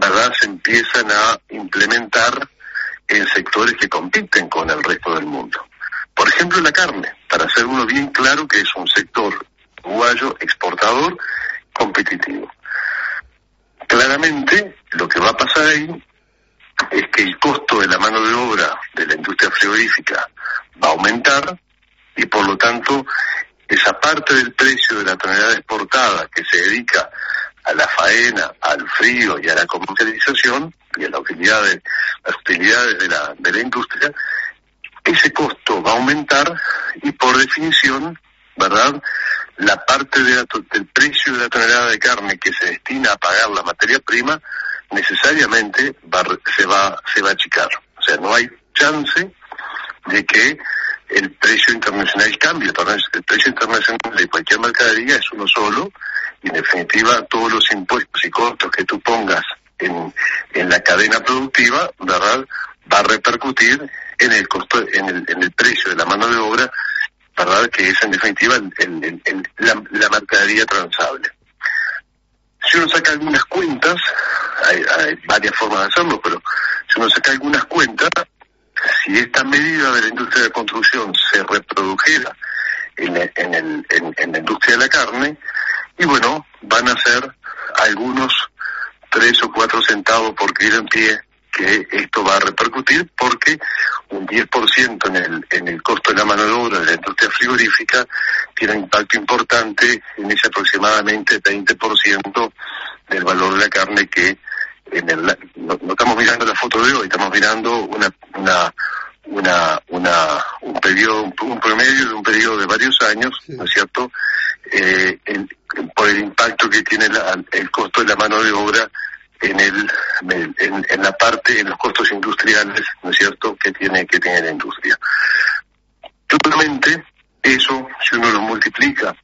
¿verdad?, se empiezan a implementar en sectores que compiten con el resto del mundo. Por ejemplo, la carne, para hacer uno bien claro que es un sector uruguayo exportador competitivo. Claramente, lo que va a pasar ahí es que el costo de la mano de obra de la industria frigorífica va a aumentar y por lo tanto esa parte del precio de la tonelada exportada que se dedica a la faena, al frío y a la comercialización y a las utilidades de la industria, ese costo va a aumentar y por definición, ¿verdad?, la parte del precio de la tonelada de carne que se destina a pagar la materia prima necesariamente se va a achicar. O sea, no hay chance de que el precio internacional cambie. El precio internacional de cualquier mercadería es uno solo y en definitiva todos los impuestos y costos que tú pongas en la cadena productiva, ¿verdad?, va a repercutir en el costo, en el precio de la mano de obra, ¿verdad?, que es en definitiva la mercadería transable. Si uno saca algunas cuentas, hay varias formas de hacerlo, pero si uno saca algunas cuentas, si esta medida de la industria de la construcción se reprodujera en la industria de la carne, y bueno, van a ser algunos 3 o 4 centavos por kilo en pie que esto va a repercutir, porque un 10% en el costo de la mano de obra de la industria frigorífica tiene un impacto importante en ese aproximadamente 20% del valor de la carne que no estamos mirando la foto de hoy, estamos mirando un promedio de un periodo de varios años, sí, ¿no es cierto?, por el impacto que tiene el costo de la mano de obra en la parte, en los costos industriales, ¿no es cierto?, que tiene la industria. Claramente, eso, si uno lo multiplica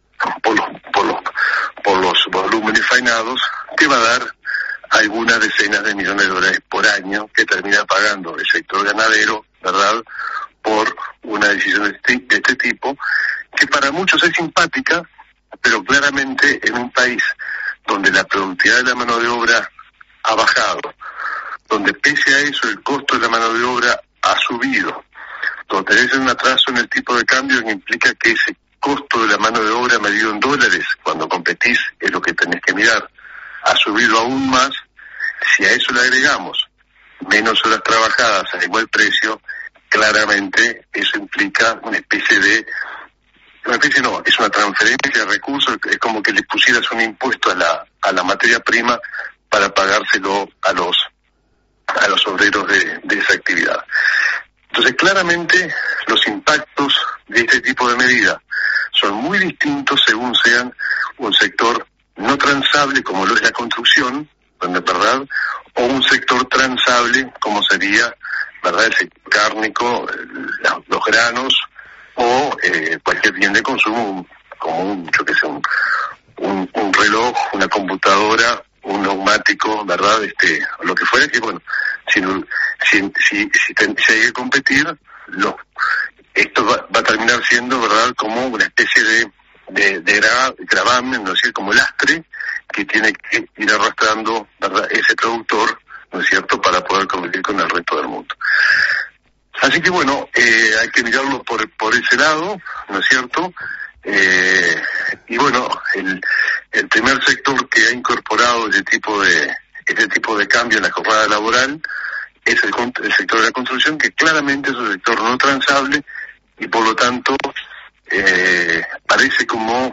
por los volúmenes faenados, te va a dar algunas decenas de millones de dólares por año que termina pagando el sector ganadero, ¿verdad?, por una decisión de este tipo, que para muchos es simpática, pero claramente en un país donde la productividad de la mano de obra ha bajado, donde pese a eso el costo de la mano de obra ha subido, donde tenés un atraso en el tipo de cambio que implica que ese costo de la mano de obra medido en dólares, cuando competís es lo que tenés que mirar, ha subido aún más. Si a eso le agregamos menos horas trabajadas a igual precio, claramente eso implica es una transferencia de recursos, es como que le pusieras un impuesto a la materia prima para pagárselo a los obreros de esa actividad. Entonces, claramente los impactos de este tipo de medida son muy distintos según sean un sector no transable como lo es la construcción, ¿verdad?, o un sector transable como sería, ¿verdad?, el sector cárnico, los granos o cualquier bien de consumo, como un reloj, una computadora, un neumático, ¿verdad?, lo que fuera, que bueno, si hay que competir, esto va a terminar siendo, ¿verdad?, como una especie de gravamen, ¿no es cierto?, como lastre que tiene que ir arrastrando, ¿verdad?, ese productor, ¿no es cierto?, para poder competir con el resto del mundo. Así que bueno, hay que mirarlo por ese lado, ¿no es cierto? Y bueno, el primer sector que ha incorporado ese tipo de cambio en la jornada laboral es el sector de la construcción, que claramente es un sector no transable y por lo tanto parece como,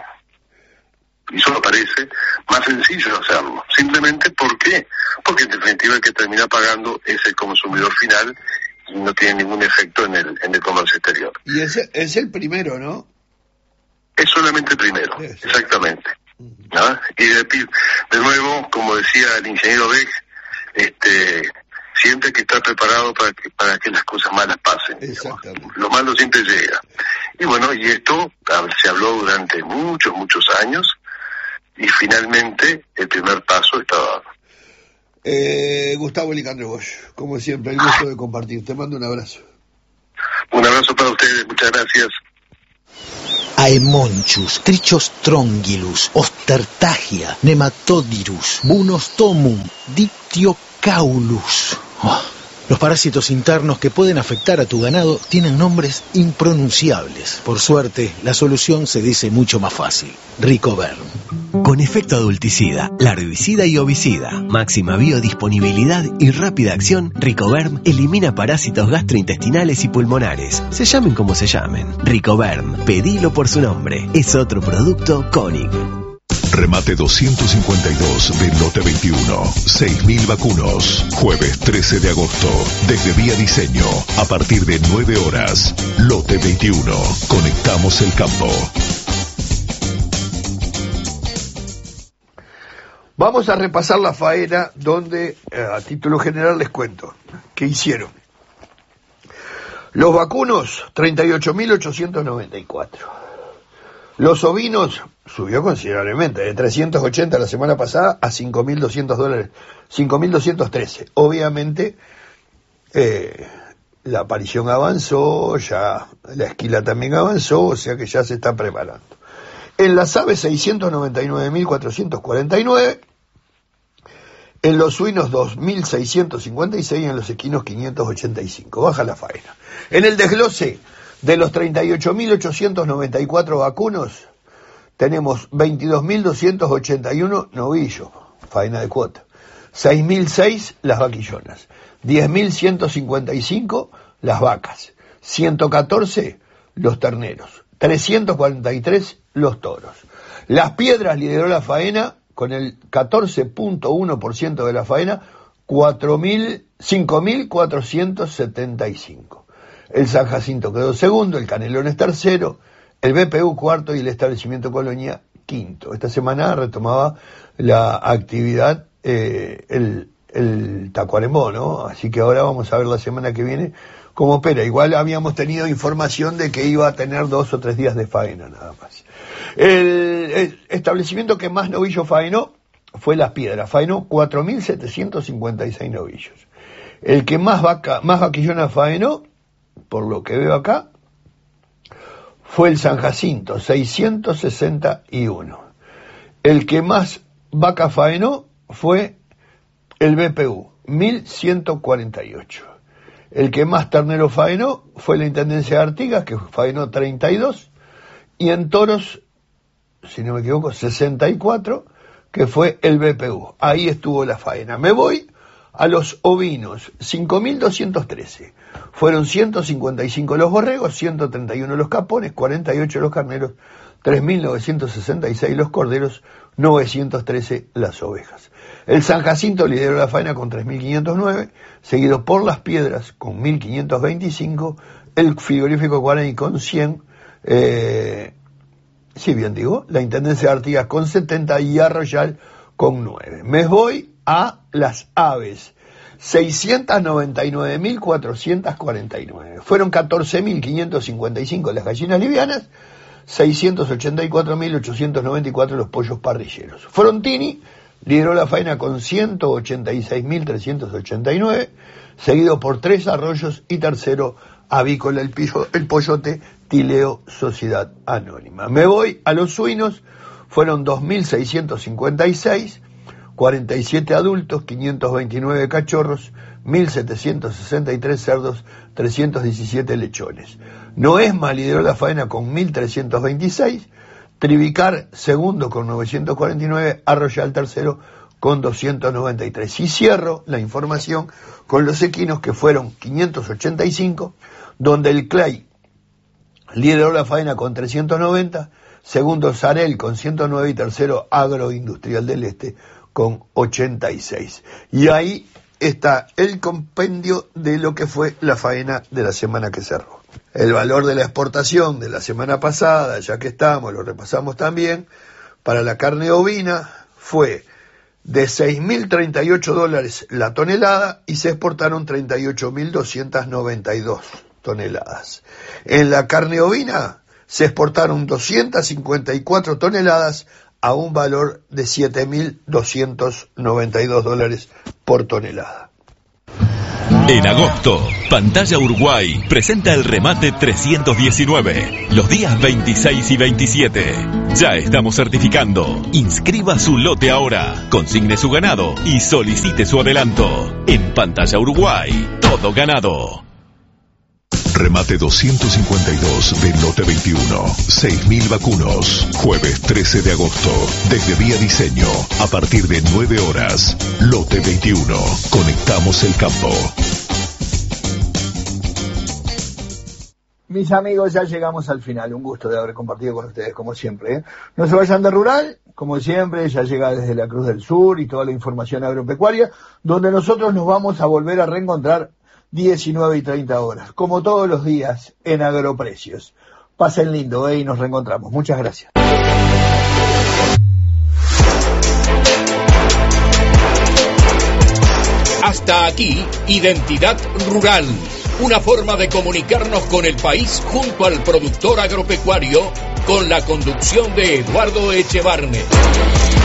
y solo parece, más sencillo de hacerlo. Simplemente porque en definitiva el que termina pagando es el consumidor final y no tiene ningún efecto en el comercio exterior. Y ese es el primero, ¿no? Es solamente el primero, sí. Exactamente. ¿No? Y de nuevo, como decía el ingeniero Beck, siempre hay que estar preparado para que las cosas malas pasen. Exactamente. Lo malo siempre llega. Y bueno, y esto se habló durante muchos años y finalmente el primer paso está dado. Gustavo Licandro Bosch, como siempre, el gusto de compartir. Te mando un abrazo. Un abrazo para ustedes, muchas gracias. Aemonchus, Trichos trongylus, Ostertagia, Nematodirus, Bunostomum, Diptyocaulus. Los parásitos internos que pueden afectar a tu ganado tienen nombres impronunciables. Por suerte, la solución se dice mucho más fácil. Ricoverm. Con efecto adulticida, larvicida y ovicida, máxima biodisponibilidad y rápida acción, Ricoverm elimina parásitos gastrointestinales y pulmonares. Se llamen como se llamen. Ricoverm, pedilo por su nombre. Es otro producto Koenig. Remate 252 de Lote 21. 6.000 vacunos. Jueves 13 de agosto. Desde Vía Diseño. A partir de 9 horas. Lote 21. Conectamos el campo. Vamos a repasar la faena donde, a título general, les cuento qué hicieron. Los vacunos, 38.894. Los ovinos subió considerablemente, de 380 la semana pasada a $5.200, 5.213. Obviamente, la aparición avanzó, ya la esquila también avanzó, o sea que ya se está preparando. En las aves 699.449, en los suinos 2.656 y en los equinos 585. Baja la faena. En el desglose de los 38.894 vacunos, tenemos 22.281 novillos, faena de cuota, 6.006 las vaquillonas, 10.155 las vacas, 114 los terneros, 343 los toros. Las Piedras lideró la faena con el 14.1% de la faena, 5.475. El San Jacinto quedó segundo, el Canelones tercero, el BPU cuarto y el Establecimiento Colonia quinto. Esta semana retomaba la actividad el Tacuarembó, ¿no? Así que ahora vamos a ver la semana que viene cómo opera. Igual habíamos tenido información de que iba a tener 2 o 3 días de faena nada más. El establecimiento que más novillos faenó fue Las Piedras, faenó 4.756 novillos. El que más vaquillona faenó, por lo que veo acá, fue el San Jacinto, 661. El que más vaca faenó fue el BPU, 1.148. El que más ternero faenó fue la Intendencia de Artigas, que faenó 32, y en toros, si no me equivoco, 64, que fue el BPU. Ahí estuvo la faena. Me voy a los ovinos, 5.213. Fueron 155 los borregos, 131 los capones, 48 los carneros, 3.966 los corderos, 913 las ovejas. El San Jacinto lideró la faena con 3.509, seguido por Las Piedras con 1.525, el frigorífico Guaraní con 100, si bien digo, la Intendencia de Artigas con 70 y Arroyal con 9. Me voy a las aves, 699.449. Fueron 14.555 las gallinas livianas, 684.894 los pollos parrilleros. Frontini lideró la faena con 186.389, seguido por Tres Arroyos y tercero Avícola el Pollote Tileo Sociedad Anónima. Me voy a los suinos, fueron 2.656, 47 adultos, 529 cachorros, 1.763 cerdos, 317 lechones. Noesma lideró la faena con 1.326, Trivicar segundo con 949, Arroyal tercero con 293. Y cierro la información con los equinos, que fueron 585, donde el Clay lideró la faena con 390, segundo Sarel con 109 y tercero Agroindustrial del Este con 86. Y ahí está el compendio de lo que fue la faena de la semana que cerró. El valor de la exportación de la semana pasada, ya que estamos, lo repasamos también, para la carne ovina fue de $6.038 la tonelada y se exportaron 38.292 toneladas. En la carne ovina se exportaron 254 toneladas a un valor de $7.292 por tonelada. En agosto, Pantalla Uruguay presenta el remate 319, los días 26 y 27. Ya estamos certificando. Inscriba su lote ahora, consigne su ganado y solicite su adelanto. En Pantalla Uruguay, todo ganado. Remate 252 de Lote 21. 6.000 vacunos. Jueves 13 de agosto. Desde Vía Diseño. A partir de 9 horas. Lote 21. Conectamos el campo. Mis amigos, ya llegamos al final. Un gusto de haber compartido con ustedes, como siempre. No se vayan de Rural. Como siempre, ya llega desde la Cruz del Sur y toda la información agropecuaria, donde nosotros nos vamos a volver a reencontrar 19 y 30 horas, como todos los días en Agroprecios. Pasen lindo, y nos reencontramos. Muchas gracias. Hasta aquí, Identidad Rural, una forma de comunicarnos con el país junto al productor agropecuario, con la conducción de Eduardo Echevarne.